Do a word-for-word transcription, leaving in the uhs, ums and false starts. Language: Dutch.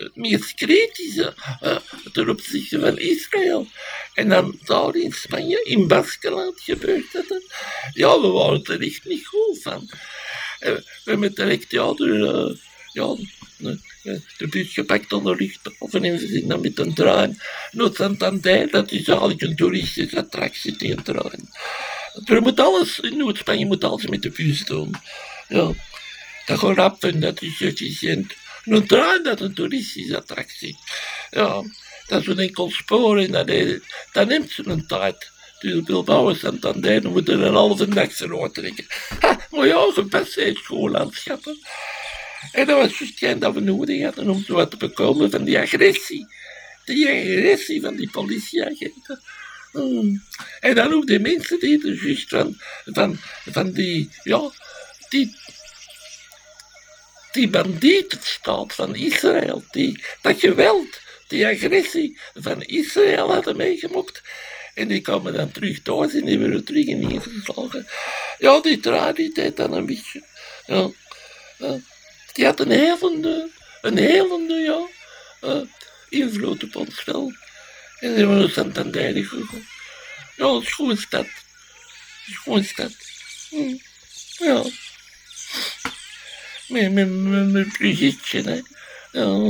het meest kritische uh, ten opzichte van Israël. En dan daar in Spanje, in Baskeland gebeurt dat. Ja, we waren er echt niet goed van. Uh, we hebben direct, ja, de, uh, ja, de, de bus gepakt aan de luchthaven en ze zijn dan met een trein naar Santander. Dat is eigenlijk een toeristische attractie, die trein. Er moet alles, in Noord-Spanje moet alles met de bus doen. Ja, dat gaat rap en dat is efficiënt. Een trein, dat is een toeristische attractie. Ja, dat is een enkel spoor en dat, is, dat neemt ze een tijd. Dus Bilbao en Santander, dan moeten een halve dag ze doortrekken. Ha, maar ja, gepasseerd schoollandschappen. En dat was juist geen dat we nodig hadden om zo wat te bekomen van die agressie. Die agressie van die politieagenten. Hmm. En dan ook die mensen die er juist van, van, van die, ja, die, die bandietenstaat van Israël, die, dat geweld, die agressie van Israël hadden meegemaakt. En die kwamen dan terug thuis en die werden terug ineengeslagen. Ja, die trein die deed dan een beetje. Ja, ja. Die had een helende, een helende, ja, uh, invloed op ons spel. En die hebben we Santander gegaan. Ja, het is gewoon stad. Het is gewoon stad. Hm. Ja. Met, met, met, met bruggetje, hè. Ja.